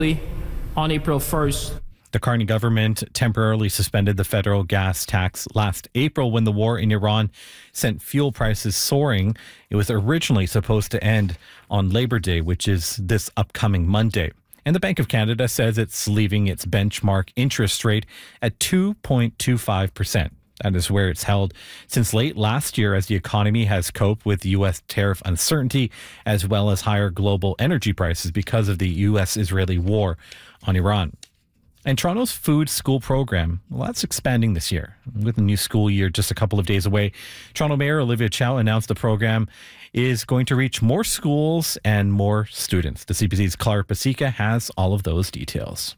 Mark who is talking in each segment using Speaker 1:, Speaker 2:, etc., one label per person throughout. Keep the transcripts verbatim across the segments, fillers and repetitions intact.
Speaker 1: on April first.
Speaker 2: The Carney government temporarily suspended the federal gas tax last April when the war in Iran sent fuel prices soaring. It was originally supposed to end on Labor Day, which is this upcoming Monday. And the Bank of Canada says it's leaving its benchmark interest rate at two point two five percent. That is where it's held since late last year as the economy has coped with U S tariff uncertainty as well as higher global energy prices because of the U S-Israeli war on Iran. And Toronto's food school program, well, that's expanding this year. With the new school year just a couple of days away, Toronto Mayor Olivia Chow announced the program is going to reach more schools and more students. The C B C's Clara Pasica has all of those details.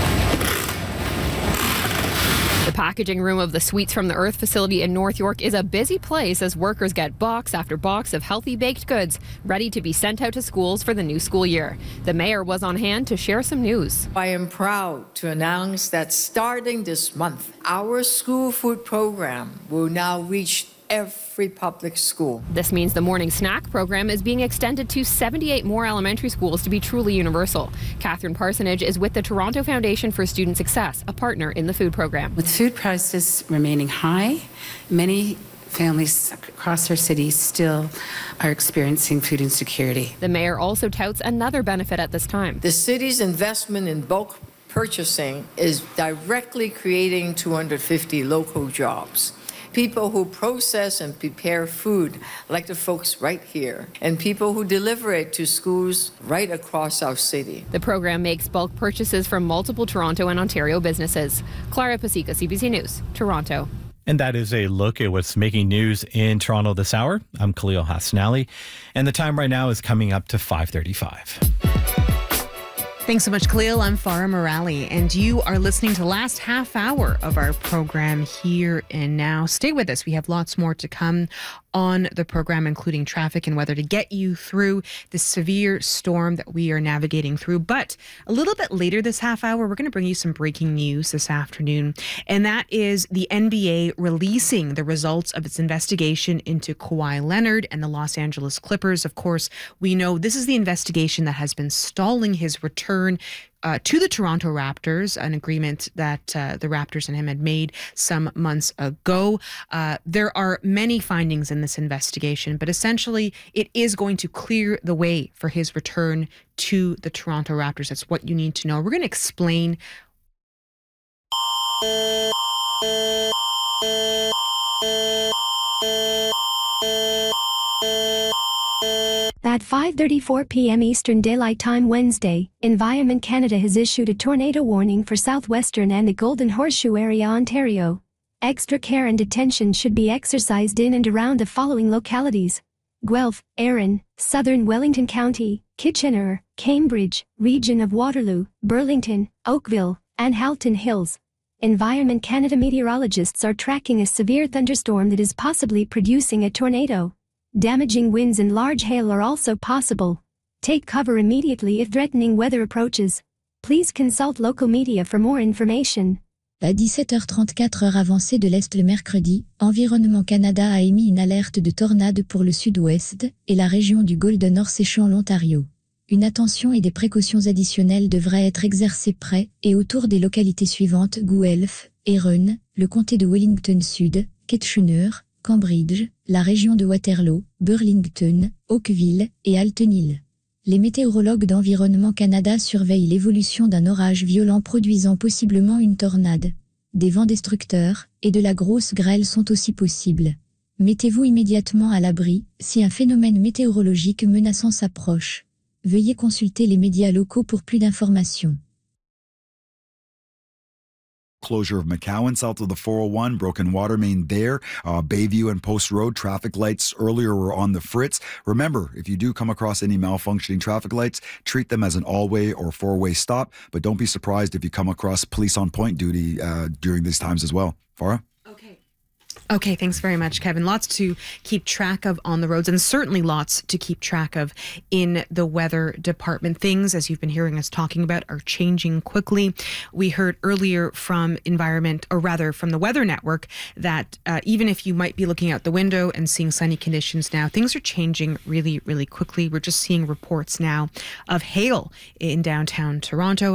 Speaker 3: The packaging room of the Sweets from the Earth facility in North York is a busy place as workers get box after box of healthy baked goods ready to be sent out to schools for the new school year. The mayor was on hand to share some news.
Speaker 4: I am proud to announce that starting this month, our school food program will now reach every public school.
Speaker 3: This means the morning snack program is being extended to seventy-eight more elementary schools to be truly universal. Catherine Parsonage is with the Toronto Foundation for Student Success, a partner in the food program.
Speaker 5: With food prices remaining high, many families across our city still are experiencing food insecurity.
Speaker 3: The mayor also touts another benefit at this time.
Speaker 4: The city's investment in bulk purchasing is directly creating two hundred fifty local jobs. People who process and prepare food, like the folks right here, and people who deliver it to schools right across our city.
Speaker 3: The program makes bulk purchases from multiple Toronto and Ontario businesses. Clara Pasica, C B C News, Toronto.
Speaker 2: And that is a look at what's making news in Toronto this hour. I'm Khalil Hasnali, and the time right now is coming up to five thirty-five.
Speaker 6: Thanks so much, Khalil. I'm Farah Morali, and you are listening to the last half hour of our program Here and Now. Stay with us. We have lots more to come on the program, including traffic and weather to get you through the severe storm that we are navigating through. But a little bit later this half hour, we're going to bring you some breaking news this afternoon, and that is the N B A releasing the results of its investigation into Kawhi Leonard and the Los Angeles Clippers. Of course, we know this is the investigation that has been stalling his return Uh, to the Toronto Raptors, an agreement that uh, the Raptors and him had made some months ago. Uh, there are many findings in this investigation, but essentially it is going to clear the way for his return to the Toronto Raptors. That's what you need to know. We're going to explain.
Speaker 7: At five thirty-four p.m. Eastern Daylight Time Wednesday, Environment Canada has issued a tornado warning for southwestern and the Golden Horseshoe area, Ontario. Extra care and attention should be exercised in and around the following localities: Guelph, Erin, Southern Wellington County, Kitchener, Cambridge, Region of Waterloo, Burlington, Oakville, and Halton Hills. Environment Canada meteorologists are tracking a severe thunderstorm that is possibly producing a tornado. Damaging winds and large hail are also possible. Take cover immediately if threatening weather approaches. Please consult local media for more information.
Speaker 8: À dix-sept heures trente-quatre heure avancée de l'Est le mercredi, Environnement Canada a émis une alerte de tornade pour le sud-ouest et la région du Golden Horseshoe en Ontario. Une attention et des précautions additionnelles devraient être exercées près et autour des localités suivantes: Guelph, Erin, le comté de Wellington Sud, Kitchener, Cambridge, la région de Waterloo, Burlington, Oakville et Halton Hills. Les météorologues d'Environnement Canada surveillent l'évolution d'un orage violent produisant possiblement une tornade. Des vents destructeurs et de la grosse grêle sont aussi possibles. Mettez-vous immédiatement à l'abri si un phénomène météorologique menaçant s'approche. Veuillez consulter les médias locaux pour plus d'informations.
Speaker 9: Closure of McCowan south of the four oh one, broken water main there. Uh, Bayview and Post Road traffic lights earlier were on the fritz. Remember, if you do come across any malfunctioning traffic lights, treat them as an all-way or four-way stop, but don't be surprised if you come across police on point duty uh, during these times as well. Farah?
Speaker 6: Okay, thanks very much, Kevin. Lots to keep track of on the roads, and certainly lots to keep track of in the weather department. Things, as you've been hearing us talking about, are changing quickly. We heard earlier from Environment, or rather from the Weather Network, that uh, even if you might be looking out the window and seeing sunny conditions now, things are changing really, really quickly. We're just seeing reports now of hail in downtown Toronto.